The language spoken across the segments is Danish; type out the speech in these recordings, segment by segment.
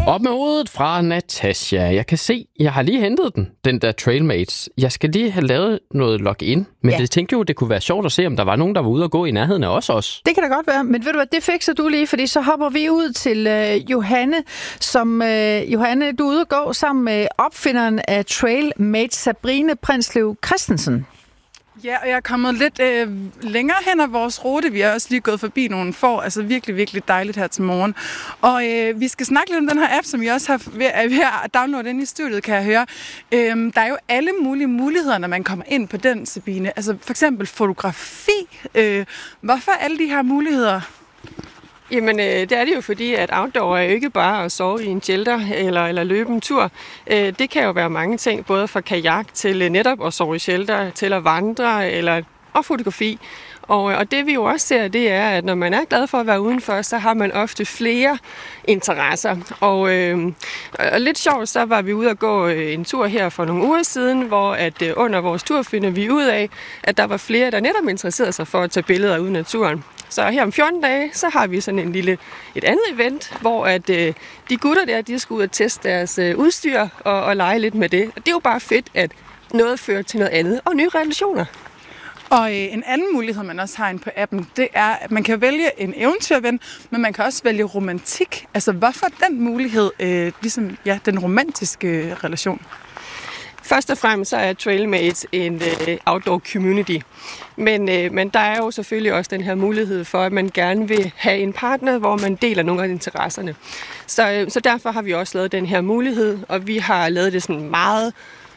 Op med hovedet fra Natasha. Jeg kan se, jeg har lige hentet den der Trailmates. Jeg skal lige have lavet noget login. Men det tænkte jo, det kunne være sjovt at se, om der var nogen, der var ude og gå i nærheden af os også. Det kan da godt være, men ved du hvad, det fikser du lige, fordi så hopper vi ud til Johanne, Johanne, du er ude og gå sammen med opfinderen af Trailmates, Sabrine Prinsløv Christensen. Ja, og jeg er kommet lidt længere hen ad vores rute. Vi er også lige gået forbi nogle får. Altså virkelig, virkelig dejligt her til morgen. Og vi skal snakke lidt om den her app, som I også er ved at downloade ind i studiet, kan jeg høre. Der er jo alle mulige muligheder, når man kommer ind på den, Sabine. Altså for eksempel fotografi. Hvorfor alle de her muligheder? Jamen, det er det jo fordi, at outdoor er jo ikke bare at sove i en shelter eller løbe en tur. Det kan jo være mange ting, både fra kajak til netop at sove i shelter, til at vandre og fotografi. Og det vi jo også ser, det er, at når man er glad for at være udenfor, så har man ofte flere interesser. Og lidt sjovt, så var vi ude at gå en tur her for nogle uger siden, hvor at under vores tur finder vi ud af, at der var flere, der netop interesserede sig for at tage billeder ude i naturen. Så her om 14 dage, så har vi sådan et andet event, hvor at de gutter der, de skal ud og teste deres udstyr og lege lidt med det. Og det er jo bare fedt, at noget fører til noget andet og nye relationer. Og en anden mulighed, man også har inde på appen, det er, at man kan vælge en eventyrven, men man kan også vælge romantik. Altså, hvorfor den mulighed, den romantiske relation? Først og fremmest så er Trailmates en outdoor community, men der er jo selvfølgelig også den her mulighed for, at man gerne vil have en partner, hvor man deler nogle af interesserne. Så derfor har vi også lavet den her mulighed, og vi har lavet det sådan meget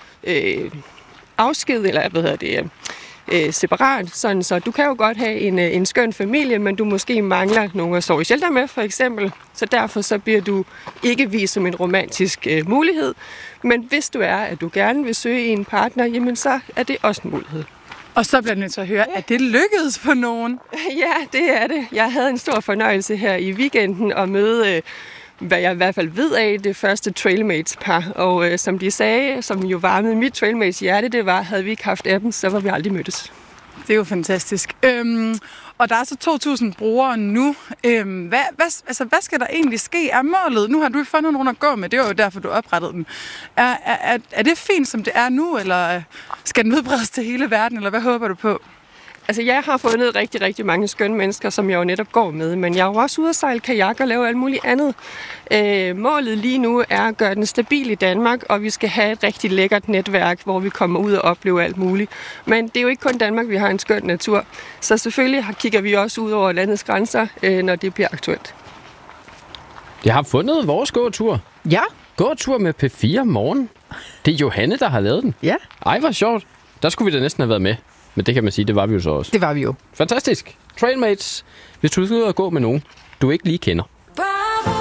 separat, sådan så du kan jo godt have en skøn familie, men du måske mangler nogen at sove i shelter med, for eksempel. Så derfor så bliver du ikke vist som en romantisk mulighed. Men hvis du at du gerne vil søge en partner, jamen så er det også en mulighed. Og så bliver jeg nødt til at høre, at det lykkedes for nogen? Ja, det er det. Jeg havde en stor fornøjelse her i weekenden at møde, hvad jeg i hvert fald ved af, det første Trailmates-par. Og som de sagde, som jo varmede mit Trailmates hjerte, det var, havde vi ikke haft appen, så var vi aldrig mødtes. Det er jo fantastisk. Og der er så 2.000 brugere nu. Hvad skal der egentlig ske? Er målet? Nu har du fundet nogen at gå med. Det var jo derfor, du oprettede den. Er det fint, som det er nu, eller skal den udbredes til hele verden, eller hvad håber du på? Altså, jeg har fundet rigtig, rigtig mange skønne mennesker, som jeg jo netop går med, men jeg er jo også ude at sejle kajak og lave alt muligt andet. Målet lige nu er at gøre den stabil i Danmark, og vi skal have et rigtig lækkert netværk, hvor vi kommer ud og oplever alt muligt. Men det er jo ikke kun Danmark, vi har en skøn natur, så selvfølgelig kigger vi også ud over landets grænser, når det bliver aktuelt. Jeg har fundet vores gåtur. Ja. Gåtur med P4 morgen. Det er Johanne, der har lavet den. Ja. Ej, hvor sjovt. Der skulle vi da næsten have været med. Men det kan man sige, det var vi jo så også. Det var vi jo. Fantastisk. Trailmates, hvis du skal ud og gå med nogen, du ikke lige kender.